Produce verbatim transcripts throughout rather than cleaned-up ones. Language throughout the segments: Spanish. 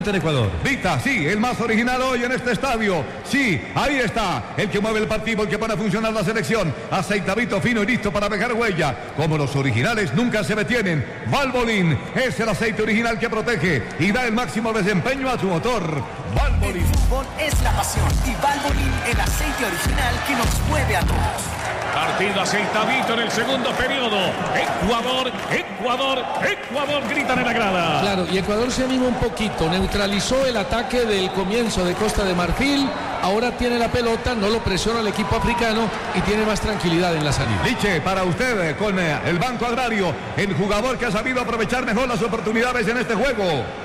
de Ecuador. Vita, sí, el más original hoy en este estadio. Sí, ahí está, el que mueve el partido, el que pone a funcionar la selección. Aceitadito, fino y listo para dejar huella. Como los originales nunca se detienen. Valvoline es el aceite original que protege y da el máximo desempeño a su motor. Valvoline. El fútbol es la pasión y Valvoline el aceite original que nos mueve a todos. Partido aceitadito en el segundo periodo. Ecuador, Ecuador, Ecuador, gritan en la grada. Claro, y Ecuador se anima un poquito, neutralizó el ataque del comienzo de Costa de Marfil, ahora tiene la pelota, no lo presiona el equipo africano y tiene más tranquilidad en la salida. Liche, para usted, con el Banco Agrario, el jugador que ha sabido aprovechar mejor las oportunidades en este juego.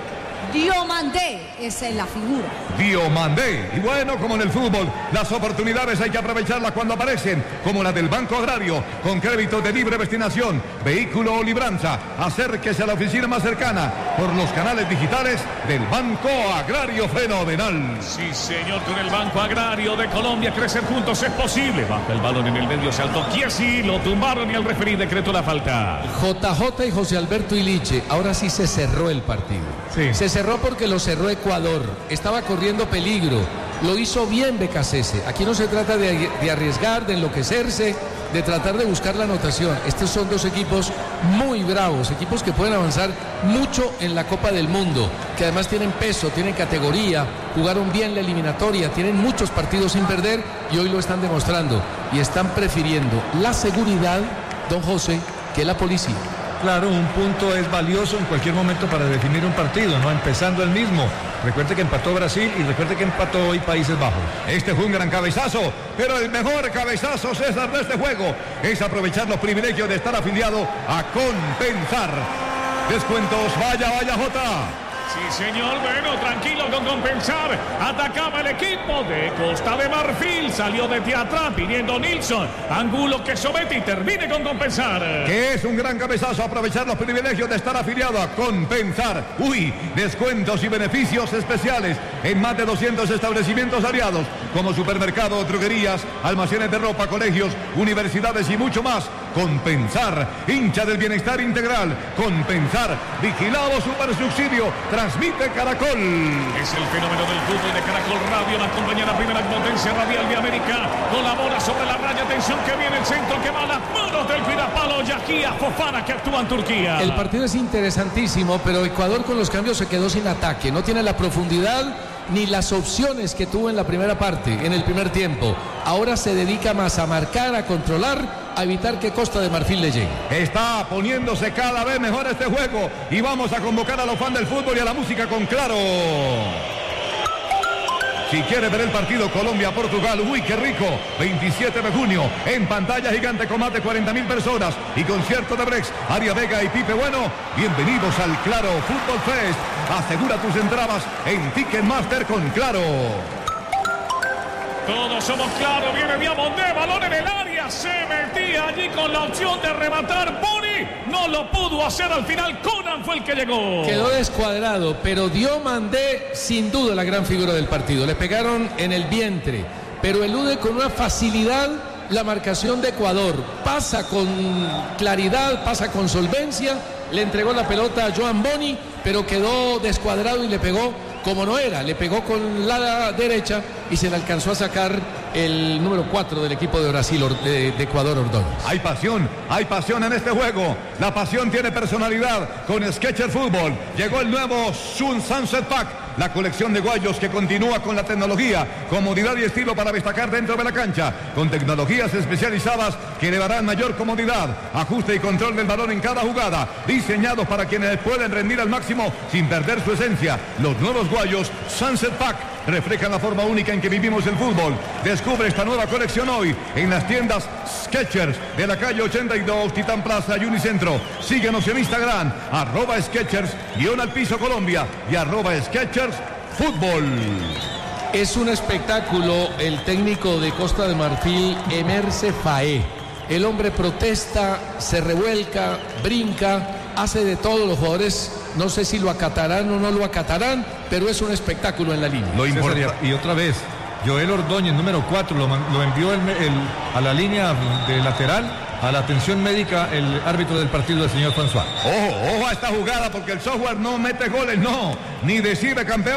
Diomandé es la figura. Diomandé. Y bueno, como en el fútbol, las oportunidades hay que aprovecharlas cuando aparecen, como la del Banco Agrario, con crédito de libre destinación, vehículo o libranza. Acérquese a la oficina más cercana por los canales digitales del Banco Agrario. Fenomenal. Sí, señor, con el Banco Agrario de Colombia, crecer juntos es posible. Baja el balón en el medio, saltó Chiesi, lo tumbaron y el referí decretó la falta. J J y José Alberto Iliche, ahora sí se cerró el partido. Sí. Se cerró porque lo cerró Ecuador, estaba corriendo peligro, lo hizo bien Becasese. Aquí no se trata de, de arriesgar, de enloquecerse, de tratar de buscar la anotación. Estos son dos equipos muy bravos, equipos que pueden avanzar mucho en la Copa del Mundo, que además tienen peso, tienen categoría, jugaron bien la eliminatoria, tienen muchos partidos sin perder y hoy lo están demostrando y están prefiriendo la seguridad, don José, que la policía. Claro, un punto es valioso en cualquier momento para definir un partido, ¿no? Empezando el mismo. Recuerde que empató Brasil y recuerde que empató hoy Países Bajos. Este fue un gran cabezazo, pero el mejor cabezazo, César, de este juego es aprovechar los privilegios de estar afiliado a Compensar. Descuentos, vaya, vaya, Jota. Sí, señor, bueno, tranquilo con Compensar. Atacaba el equipo de Costa de Marfil. Salió desde atrás pidiendo Nilsson. Angulo que somete y termine con Compensar. Que es un gran cabezazo aprovechar los privilegios de estar afiliado a Compensar. Uy, descuentos y beneficios especiales en más de doscientos establecimientos aliados, como supermercados, droguerías, almacenes de ropa, colegios, universidades y mucho más. Compensar, hincha del bienestar integral. Compensar, vigilado supersubsidio. Transmite Caracol. Es el fenómeno del fútbol de Caracol Radio. La acompaña la primera potencia radial de América. Colabora sobre la raya. Atención que viene el centro que va a las manos del Cuidapalo. Yahia Fofana que actúa en Turquía. El partido es interesantísimo, pero Ecuador con los cambios se quedó sin ataque. No tiene la profundidad ni las opciones que tuvo en la primera parte, en el primer tiempo. Ahora se dedica más a marcar, a controlar, a evitar que Costa de Marfil le llegue. Está poniéndose cada vez mejor este juego y vamos a convocar a los fans del fútbol y a la música con Claro. Si quiere ver el partido Colombia-Portugal, uy, qué rico, veintisiete de junio, en pantalla gigante con más de cuarenta mil personas y concierto de Brex, Aria Vega y Pipe Bueno, bienvenidos al Claro Fútbol Fest. Asegura tus entradas en Ticketmaster con Claro. Todos somos Claro, viene Diamondé, balón en el área, se metía allí con la opción de rematar. Boni no lo pudo hacer al final, Conan fue el que llegó. Quedó descuadrado, pero Diomandé sin duda la gran figura del partido. Le pegaron en el vientre, pero elude con una facilidad la marcación de Ecuador. Pasa con claridad, pasa con solvencia, le entregó la pelota a Joan Boni, pero quedó descuadrado y le pegó como no era, le pegó con la derecha y se le alcanzó a sacar el número cuatro del equipo de Brasil, de, de Ecuador, Ordóñez. Hay pasión, hay pasión en este juego. La pasión tiene personalidad con Skechers Fútbol. Llegó el nuevo Sun Sunset Pack, la colección de guayos que continúa con la tecnología, comodidad y estilo para destacar dentro de la cancha, con tecnologías especializadas que le darán mayor comodidad, ajuste y control del balón en cada jugada, diseñados para quienes pueden rendir al máximo sin perder su esencia. Los nuevos guayos Sunset Pack reflejan la forma única en que vivimos el fútbol. Descubre esta nueva colección hoy en las tiendas Skechers de la calle ochenta y dos, Titán Plaza y Unicentro. Síguenos en Instagram, arroba Skechers, guión al piso Colombia y arroba Skechers Fútbol. Es un espectáculo el técnico de Costa de Marfil, Emerse Faé. El hombre protesta, se revuelca, brinca, hace de todo. Los jugadores no sé si lo acatarán o no lo acatarán, pero es un espectáculo en la línea. Lo importa. Y otra vez, Joel Ordóñez, número cuatro, lo, lo envió el, el, a la línea de lateral a la atención médica el árbitro del partido, el señor François. Ojo, ojo a esta jugada porque el software no mete goles, no, ni decide campeón.